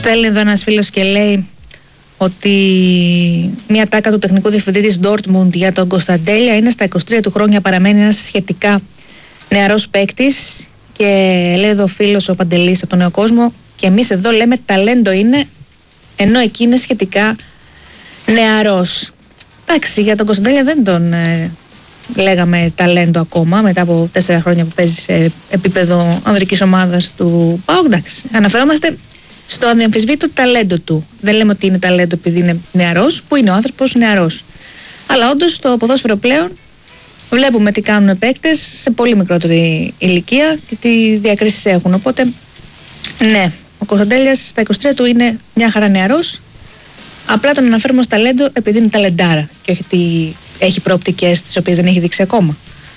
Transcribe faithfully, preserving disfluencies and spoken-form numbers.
Στέλνει εδώ ένας φίλος και λέει ότι μια τάκα του τεχνικού διευθυντή της Dortmund για τον Κωνσταντέλια είναι στα είκοσι τρία του χρόνια, παραμένει ένας σχετικά νεαρός παίκτης. Και λέει εδώ ο φίλος ο Παντελής από τον Νέο Κόσμο, και εμείς εδώ λέμε ταλέντο είναι, ενώ εκεί είναι σχετικά νεαρός. Εντάξει, για τον Κωνσταντέλια δεν τον ε, λέγαμε ταλέντο ακόμα, μετά από τέσσερα χρόνια που παίζει σε επίπεδο ανδρικής ομάδας του ΠΑΟΚ. Εντάξει, αναφερόμαστε στο αδιαμφισβήτητο ταλέντο του. Δεν λέμε ότι είναι ταλέντο επειδή είναι νεαρός, που είναι ο άνθρωπος νεαρός. Αλλά όντως στο ποδόσφαιρο πλέον βλέπουμε τι κάνουν παίκτες σε πολύ μικρότερη ηλικία και τι διακρίσεις έχουν. Οπότε, ναι, ο Κωνσταντέλιας στα είκοσι τρία του είναι μια χαρά νεαρός. Απλά τον αναφέρουμε ως ταλέντο επειδή είναι ταλεντάρα και όχι ότι έχει προοπτικές τις οποίες δεν έχει δείξει ακόμα.